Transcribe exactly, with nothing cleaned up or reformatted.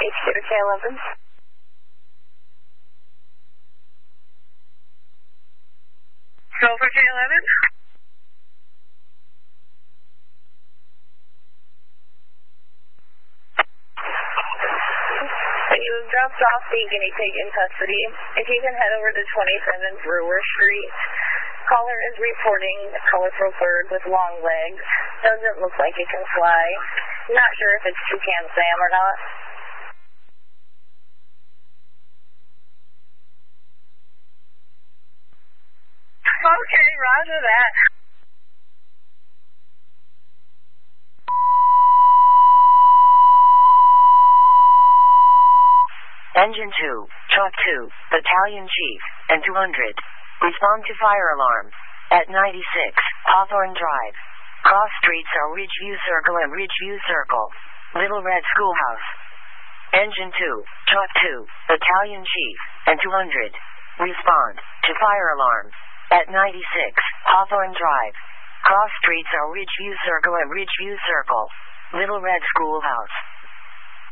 H two K eleven. Silver K eleven. You have dropped off the guinea pig in custody. If you can head over to twenty-seven Brewer Street. Caller is reporting a colorful bird with long legs. Doesn't look like it can fly. Not sure if it's Toucan Sam or not. Okay, roger that. Engine two, Truck two, Battalion Chief, and two hundred. Respond to fire alarm. At ninety-six, Hawthorne Drive. Cross streets are Ridgeview Circle and Ridgeview Circle. Little Red Schoolhouse. Engine two, Truck two, Battalion Chief, and two hundred. Respond to fire alarm. At ninety-six, Hawthorne Drive. Cross streets are Ridgeview Circle and Ridgeview Circle. Little Red Schoolhouse.